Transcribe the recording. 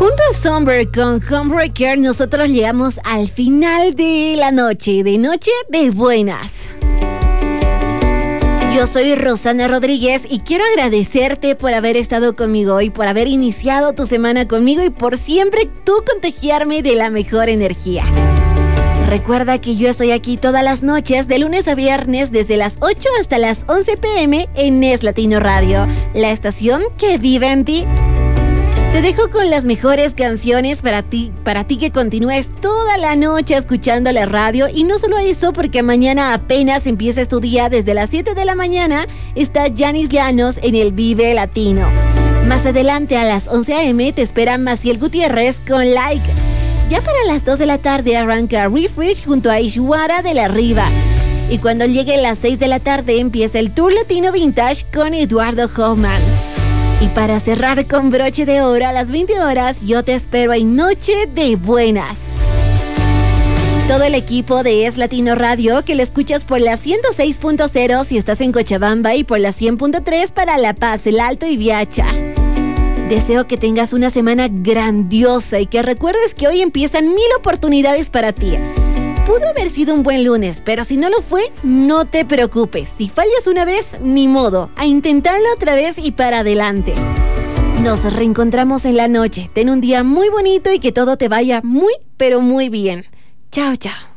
Junto a Somber con Homebreaker, nosotros llegamos al final de la noche, de Noche de Buenas. Yo soy Rosana Rodríguez y quiero agradecerte por haber estado conmigo hoy, por haber iniciado tu semana conmigo y por siempre tú contagiarme de la mejor energía. Recuerda que yo estoy aquí todas las noches, de lunes a viernes, desde las 8 hasta las 11 p.m. en Es Latino Radio, la estación que vive en ti. Te dejo con las mejores canciones para ti que continúes toda la noche escuchando la radio. Y no solo eso, porque mañana apenas empieces tu día, desde las 7 de la mañana está Yanis Llanos en el Vive Latino. Más adelante a las 11 a.m. te espera Maciel Gutiérrez con Like. Ya para las 2 de la tarde arranca Refresh junto a Ishwara de la Riva. Y cuando llegue las 6 de la tarde empieza el Tour Latino Vintage con Eduardo Hoffman. Y para cerrar con broche de oro a las 20 horas, yo te espero en Noche de Buenas. Todo el equipo de Es Latino Radio, que lo escuchas por la 106.0 si estás en Cochabamba y por la 100.3 para La Paz, El Alto y Viacha. Deseo que tengas una semana grandiosa y que recuerdes que hoy empiezan 1000 oportunidades para ti. Pudo haber sido un buen lunes, pero si no lo fue, no te preocupes. Si fallas una vez, ni modo, a intentarlo otra vez y para adelante. Nos reencontramos en la noche. Ten un día muy bonito y que todo te vaya muy, pero muy bien. Chao, chao.